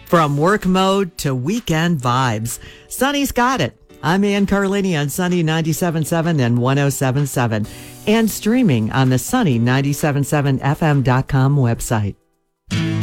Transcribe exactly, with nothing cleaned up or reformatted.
From work mode to weekend vibes, Sunny's got it. I'm Ann Carlini on Sunny ninety-seven point seven and one oh seven point seven and streaming on the Sunny ninety-seven point seven F M dot com website.